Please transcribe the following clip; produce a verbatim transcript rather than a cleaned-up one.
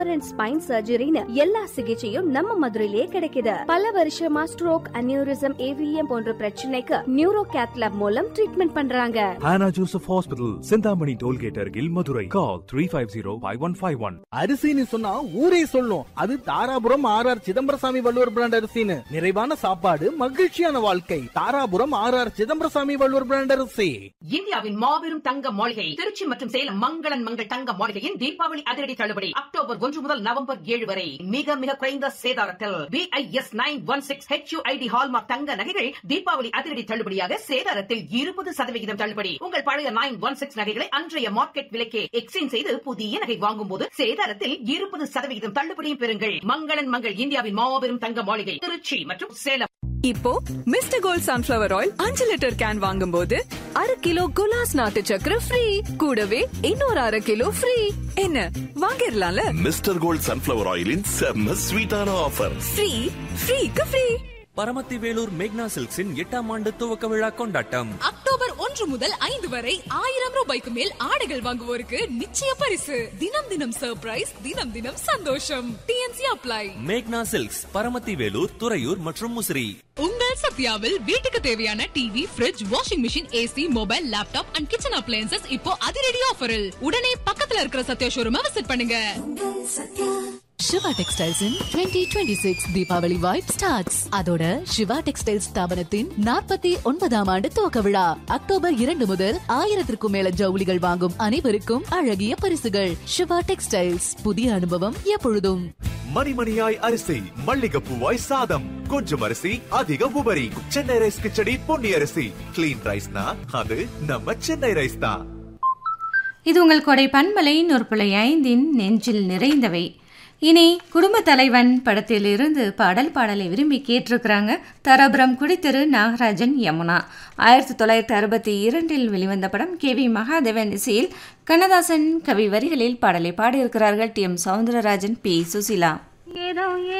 Spine சர்ஜரின்னு எல்லா சிகிச்சையும் நம்ம மதுரையிலே கிடைக்குது. பல வருஷமா ஸ்ட்ரோக், அனியூரிசம், ஏவிஎம் போன்ற பிரச்சனைக்கு நியூரோ கேத் லேப் மூலம் ட்ரீட்மெண்ட் பண்றாங்க. Hannah Joseph Hospital, Chintamani tollgate அருகில், Madurai. Call three five zero five one five one. அரிசின்னு சொன்னா ஊரே சொல்லும். அது Dharapuram R R Chidambarasamy Valluvar brand அரிசின்னு. நிறைவான சாப்பாடு, மகிழ்ச்சியான வாழ்க்கை. Dharapuram R R Chidambarasamy Valluvar brand அரிசி. இந்தியாவின் மாபெரும் தங்க மாளிகை திருச்சி மற்றும் சேலம் மங்களன் மங்கள் தங்க மாளிகையின் தீபாவளி அதிரடி தள்ளுபடி அக்டோபர் ஒன்று முதல் நவம்பர் ஏழு வரை மிக மிக குறைந்த சேதாரத்தில் BIS nine one six HUID hallmark தங்க நகைகள் தீபாவளி அதிரடி தள்ளுபடியாக சேதாரத்தில் இருபது சதவிகிதம் தள்ளுபடி. உங்கள் பழைய நைன் ஒன் சிக்ஸ் நகைகளை அன்றைய மார்க்கெட் விலைக்கே எக்ஸ்சேஞ்ச் செய்து புதிய நகை வாங்கும் போது சேதாரத்தில் இருபது சதவிகிதம் தள்ளுபடியும் பெறுங்கள். மங்களன் மங்கள் இந்தியாவின் மாபெரும் தங்க மாளிகை திருச்சி மற்றும் சேலம். இப்போ மிஸ்டர் கோல்ட் சன்ஃபிளவர் ஆயில் அஞ்சு லிட்டர் கேன் வாங்கும் போது அரை கிலோ குலாஸ் நாட்டு சக்கரை ஃப்ரீ, கூடவே இன்னொரு அரை கிலோ ஃப்ரீ. என்ன வாங்கிடலாம்ல? மிஸ்டர் கோல்ட் சன்ஃபிளவர் ஆயிலின் செம்ம ஸ்வீட்டான offer. Free ஃப்ரீக்கு free. Paramathi Vellore மேக்னா சில்க்ஸின் எட்டாம் ஆண்டு துவக்க விழா கொண்டாட்டம் அக்டோபர் ஒன்று முதல் ஐந்து வரை ஆயிரம் ரூபாய்க்கு மேல் ஆடைகள் வாங்குவோருக்கு நிச்சய பரிசு. தினம் தினம் சர்ப்ரைஸ், தினம் தினம் சந்தோஷம். DNC apply. மேக்னா சில்க்ஸ், பரமத்தி வேலூர், துறையூர் மற்றும் முசிறி. உங்கள் சத்யாவில் வீட்டுக்கு தேவையான TV, fridge, washing machine, AC, mobile, laptop and kitchen appliances இப்போ அதிரடி ஆஃபரில். உடனே பக்கத்துல இருக்கிற சத்யா ஷோரூமை விசிட் பண்ணுங்க. Siva textiles in twenty twenty six Deepavali vibe starts. அதோட சிவா டெக்ஸ்டைல்ஸ் ஸ்தாபனத்தின் நாற்பத்தி ஒன்பதாம் ஆண்டு துவக்க விழா அக்டோபர் இரண்டு முதல் ஆயிரத்திற்கும் மேல ஜவுளிகள் வாங்கும் அனைவருக்கும் அழகிய பரிசுகள். சிவா டெக்ஸ்டைல்ஸ், புதிய அனுபவம் எப்பொழுதும். மணிமணியாய் அரிசி, மல்லிகைப்பூவாய் சாதம், கொஞ்சம் அரிசி அதிக உபரி. சென்னை ரைஸ் கிச்சடி பொன்னி அரிசி. கிளீன் ரைஸ்னா அது நம்ம சென்னை ரைஸ் தான். இது உங்கள் கொடை பண்பலை நூற்புலை ஐந்தின் நெஞ்சில் நிறைந்தவை. இனி குடும்ப தலைவன் படத்தில் இருந்து பாடல் பாடலை விரும்பி கேட்டிருக்கிறாங்க தரபுரம் குடித்திரு நாகராஜன் யமுனா. ஆயிரத்தி தொள்ளாயிரத்தி அறுபத்தி இரண்டில் வெளிவந்த படம். கே வி மகாதேவன் இசையில் கண்ணதாசன் கவி வரிகளில் பாடலை பாடியிருக்கிறார்கள் D M Soundararajan, B Susheela.